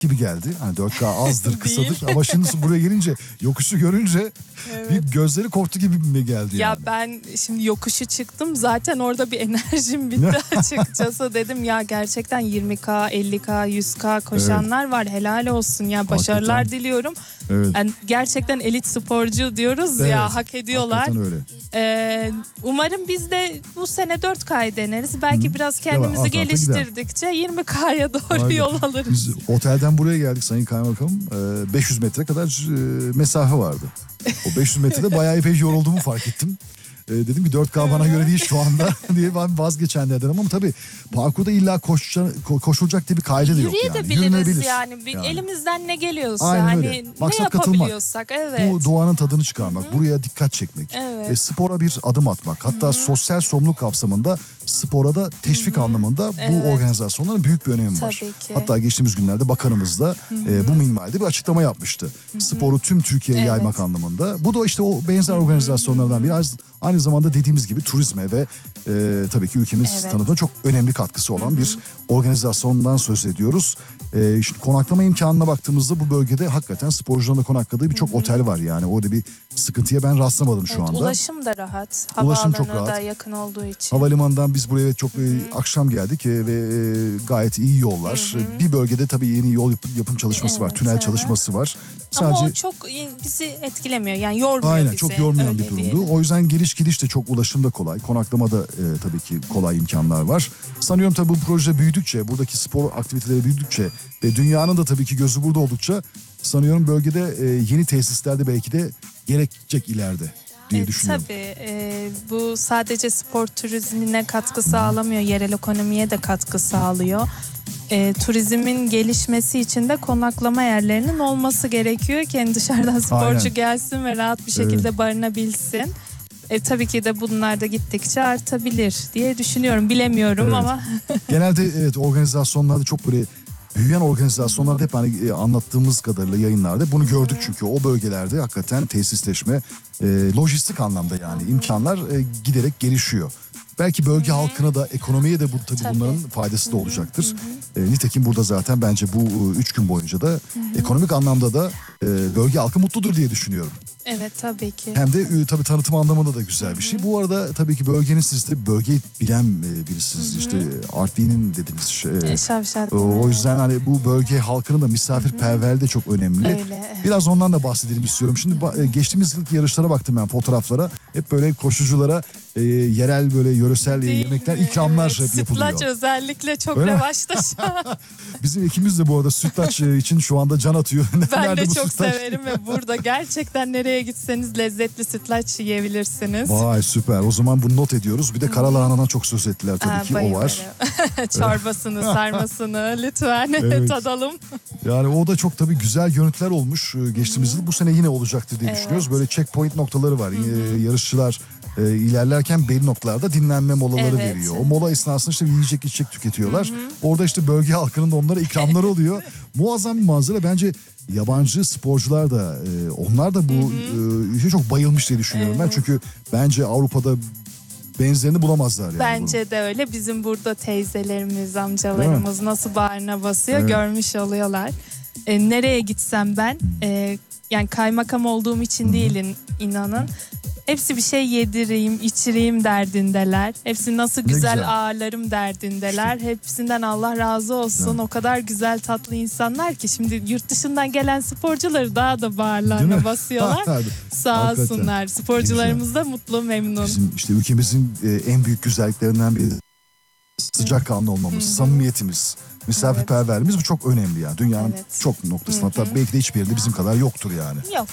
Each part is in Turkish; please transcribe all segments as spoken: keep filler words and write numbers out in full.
gibi geldi. Hani dört K azdır, kısadır ama şimdi buraya gelince yokuşu görünce evet. bir gözleri korktu gibi mi geldi ya yani? Ya ben şimdi yokuşu çıktım zaten orada bir enerjim bitti açıkçası. Dedim ya gerçekten yirmi K, elli K, yüz K koşanlar evet. var. Helal olsun ya, başarılar hakikaten. Diliyorum. Evet. Yani gerçekten elit sporcu diyoruz evet. ya, hak ediyorlar. Hakikaten öyle. Ee, umarım biz de bu sene dört K'yı deneriz. Belki Hı. biraz kendimizi evet, geliştirdikçe yirmi K'ya doğru Aynen. yol alırız. Biz otelden buraya geldik Sayın Kaymakamım. beş yüz metre kadar mesafe vardı. O beş yüz metrede bayağı epey yorulduğumu fark ettim. E, dedim ki dört K bana göre değil şu anda diye ben vazgeçenlerden ama tabii parkurda illa koşacak, koşulacak diye bir kaide de yok yani. Yürüyebiliriz yani. yani. Elimizden ne geliyorsa Aynen hani öyle. ne Maksat yapabiliyorsak. Katılmak. Evet. Bu doğanın tadını çıkarmak, Hı-hı. buraya dikkat çekmek, evet. e, spora bir adım atmak. Hatta Hı-hı. sosyal sorumluluk kapsamında spora da teşvik Hı-hı. anlamında evet. bu organizasyonların büyük bir önemi var. Hatta geçtiğimiz günlerde bakanımız da e, bu minvalde bir açıklama yapmıştı. Hı-hı. Sporu tüm Türkiye'ye evet. yaymak anlamında. Bu da işte o benzer Hı-hı. organizasyonlardan biraz aynı zamanda dediğimiz gibi turizme ve e, tabii ki ülkemiz evet. tanıtımına çok önemli katkısı olan Hı-hı. bir organizasyondan söz ediyoruz. E, işte konaklama imkanına baktığımızda bu bölgede hakikaten sporcuların da konakladığı birçok otel var yani. Orada bir sıkıntıya ben rastlamadım şu evet, anda. Ulaşım da rahat. Ulaşım çok rahat. Da yakın olduğu için. Havalimanından biz buraya çok e, akşam geldik e, ve e, gayet iyi yollar. Hı-hı. Bir bölgede tabii yeni yol yap- yapım çalışması evet, var. Tünel evet. çalışması var. Sadece... Ama o çok bizi etkilemiyor. Yani yormuyor Aynen, bizi. çok yormayan Öyle bir durumdu. diyelim. O yüzden geliş gidiş de çok, ulaşım da kolay. Konaklamada e, tabii ki kolay imkanlar var. Sanıyorum tabii bu proje büyüdükçe, buradaki spor aktiviteleri büyüdükçe ve dünyanın da tabii ki gözü burada oldukça sanıyorum bölgede e, yeni tesislerde belki de gerekecek ileride diye e, düşünüyorum. Tabii e, bu sadece spor turizmine katkı sağlamıyor, yerel ekonomiye de katkı sağlıyor. E, turizmin gelişmesi için de konaklama yerlerinin olması gerekiyor ki yani dışarıdan sporcu Aynen. gelsin ve rahat bir şekilde evet. barınabilsin. E, tabii ki de bunlar da gittikçe artabilir diye düşünüyorum. Bilemiyorum evet. ama. Genelde evet organizasyonlarda çok böyle büyüyen organizasyonlarda hep hani e, anlattığımız kadarıyla yayınlarda bunu gördük çünkü o bölgelerde hakikaten tesisleşme, e, lojistik anlamda yani imkanlar e, giderek gelişiyor. Belki bölge Hı-hı. halkına da ekonomiye de bu tabii, tabii. bunların faydası da olacaktır. E, nitekim burada zaten bence bu e, üç gün boyunca da Hı-hı. ekonomik anlamda da e, bölge halkı mutludur diye düşünüyorum. Evet tabii ki. Hem de e, tabii tanıtım anlamında da güzel bir şey. Hı-hı. Bu arada tabii ki bölgenin siz de bölgeyi bilen e, birisiniz. Hı-hı. İşte Artvin'in dediğiniz şey. E, Şavşat. O yüzden hani bu bölge halkının da misafirperverliği de çok önemli. Öyle. Biraz ondan da bahsedelim istiyorum. Şimdi geçtiğimiz yılki yarışlara baktım ben, fotoğraflara. Hep böyle koşuculara e, yerel böyle yöresel Değil yemekler, mi? ikramlar evet, hep yapılıyor. Sütlaç özellikle çok Öyle revaçta şu an. Bizim ekimiz de bu arada sütlaç için şu anda can atıyor. Ben Nerede de çok sütlaç? severim ve burada gerçekten nereye gitseniz lezzetli sütlaç yiyebilirsiniz. Vay süper. O zaman bunu not ediyoruz. Bir de karalahana'dan çok söz ettiler tabii Aa, ki bayılırım. O var. Çorbasını, sarmasını lütfen evet. tadalım. Yani o da çok tabii güzel görüntüler olmuş geçtiğimiz yıl. Bu sene yine olacaktır diye evet. düşünüyoruz. Böyle checkpoint noktaları var. Hı-hı. Yarışçılar e, ilerlerken belli noktalarda dinlenme molaları evet. veriyor. O mola esnasında işte yiyecek içecek tüketiyorlar. Hı-hı. Orada işte bölge halkının da onlara ikramları oluyor. Muazzam bir manzara. Bence yabancı sporcular da e, onlar da bu işe çok bayılmış diye düşünüyorum evet. ben. Çünkü bence Avrupa'da benzerini bulamazlar yani. Bence bunun. de öyle. Bizim burada teyzelerimiz, amcalarımız nasıl bağrına basıyor evet. görmüş oluyorlar. E, nereye gitsem ben e, yani kaymakam olduğum için Hı-hı. değil inanın. Hepsi bir şey yedireyim, içireyim derdindeler. Hepsi nasıl güzel, güzel ağırlarım derdindeler. İşte. Hepsinden Allah razı olsun. Evet. O kadar güzel tatlı insanlar ki şimdi yurt dışından gelen sporcuları daha da bağırlarına basıyorlar. Sağ olsunlar. Sporcularımız da mutlu, memnun. Bizim işte ülkemizin en büyük güzelliklerinden biri sıcakkanlı olmamız, Hı-hı. samimiyetimiz, misafirperverliğimiz evet. bu çok önemli yani. Dünyanın evet. çok noktasında Hı-hı. hatta belki de hiçbir yerinde bizim kadar yoktur yani. Yok.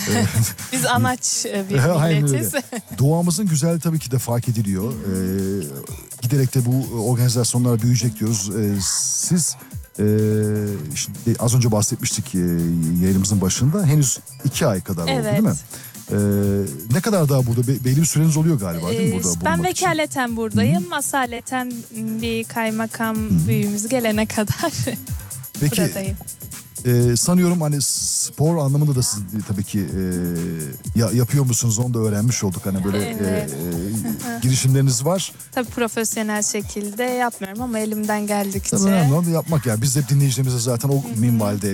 Biz anaç bir milletiz. Doğamızın güzelliği tabii ki de fark ediliyor. Ee, giderek de bu organizasyonlar büyüyecek diyoruz. Ee, siz e, işte az önce bahsetmiştik e, yayınımızın başında. Henüz iki ay kadar evet. oldu değil mi? Ee, ne kadar daha burada Be- belli bir süreniz oluyor galiba değil mi burada? Ben vekaleten için? buradayım. Hı-hı. Asaleten bir kaymakam Hı-hı. büyüğümüz gelene kadar Peki, buradayım. Ee, sanıyorum hani spor anlamında da siz tabii ki e, ya, yapıyor musunuz onu da öğrenmiş olduk. Hani böyle Evet. e, e, girişimleriniz var. Tabii profesyonel şekilde yapmıyorum ama elimden geldikçe. Tabii önemli olan da yapmak yani. Biz de dinleyicilerimize zaten o minvalde